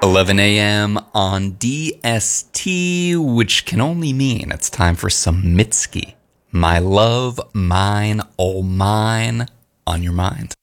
11 a.m. on DST, which can only mean it's time for some Mitski. My love, mine, all mine, on your mind.